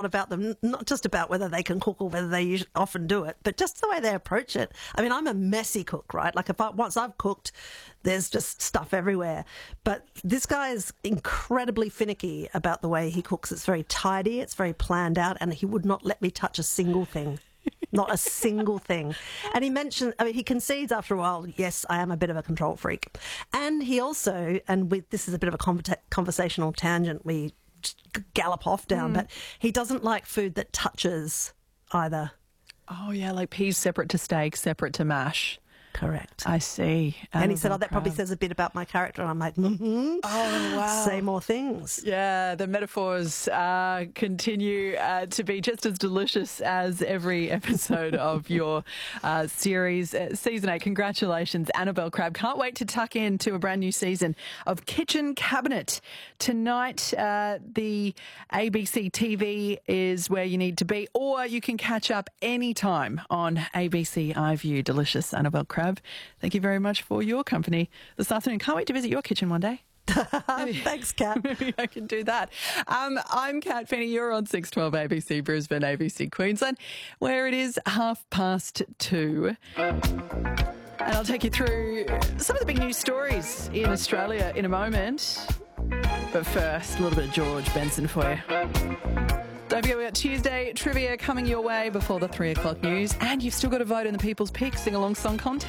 lot about them, not just about whether they can cook or whether they often do it, but just the way they approach it. I mean, I'm a messy cook, right? Like once I've cooked, there's just stuff everywhere. But this guy is incredibly finicky about the way he cooks. It's very tidy, it's very planned out, and he would not let me touch a single thing. Not a single thing. And he mentioned, I mean, he concedes after a while, yes, I am a bit of a control freak. And he also, this is a bit of a conversational tangent we gallop off down, but he doesn't like food that touches either. Oh, yeah, like peas separate to steak, separate to mash. Correct. I see. And he said, that probably says a bit about my character. And I'm like, Oh, wow. Say more things. Yeah, the metaphors continue to be just as delicious as every episode of your series. Season 8, congratulations, Annabelle Crabb. Can't wait to tuck into a brand new season of Kitchen Cabinet. Tonight, the ABC TV is where you need to be, or you can catch up anytime on ABC iView. Delicious, Annabelle Crabb. Thank you very much for your company this afternoon. Can't wait to visit your kitchen one day. Thanks, Kat. Maybe I can do that. I'm Kat Finney. You're on 612 ABC Brisbane, ABC Queensland, where it is 2:30. And I'll take you through some of the big news stories in Australia in a moment. But first, a little bit of George Benson for you. Don't forget, we've got Tuesday trivia coming your way before the 3 o'clock news. And you've still got to vote in the People's Pick Sing-Along Song Contest.